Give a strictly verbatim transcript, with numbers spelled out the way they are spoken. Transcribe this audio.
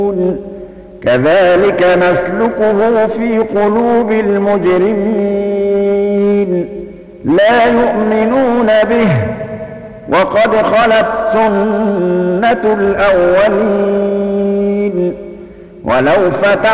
كذلك نسلكه في قلوب المجرمين لا يؤمنون به وقد خلت سنة الأولين ولو فتح